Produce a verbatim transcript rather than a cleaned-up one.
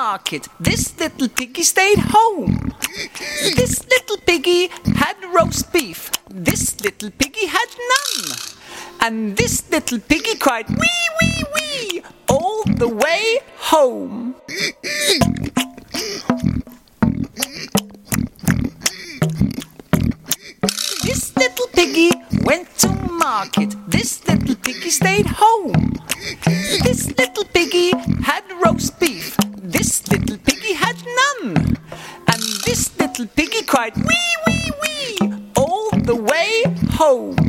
market. This little piggy stayed home. This little piggy had roast beef. This little piggy had none. And this little piggy cried wee, wee, wee all the way home. This little piggy went to market. This little piggy stayed home. This little piggy had roast beef. This little piggy had none. And this little piggy cried wee, wee, wee all the way home.